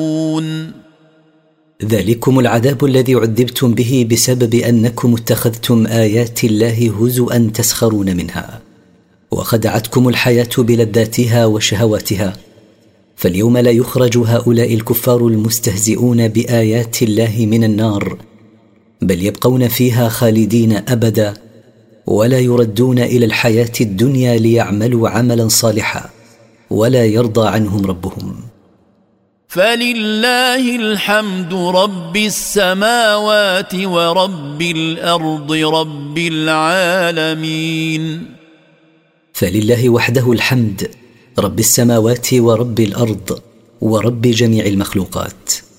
ذلكم العذاب الذي عذبتم به بسبب أنكم اتخذتم آيات الله هزؤا تسخرون منها، وخدعتكم الحياة بلذاتها وشهواتها. فاليوم لا يخرج هؤلاء الكفار المستهزئون بآيات الله من النار، بل يبقون فيها خالدين أبدا، ولا يردون إلى الحياة الدنيا ليعملوا عملا صالحا، ولا يرضى عنهم ربهم. فلله الحمد رب السماوات ورب الأرض رب العالمين. فلله وحده الحمد، رب السماوات ورب الأرض ورب جميع المخلوقات.